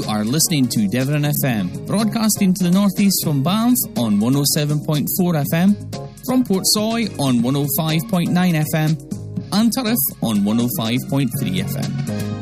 are listening to Devon FM, broadcasting to the northeast from Banff on 107.4 FM, from Portsoy on 105.9 FM, and Turriff on 105.3 FM.